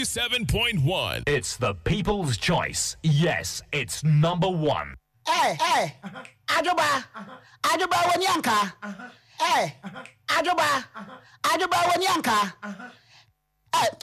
107.1. It's the people's choice. Yes, it's number one. Hey, Ajoba Wanyanka. Hey, Ajoba Wanyanka.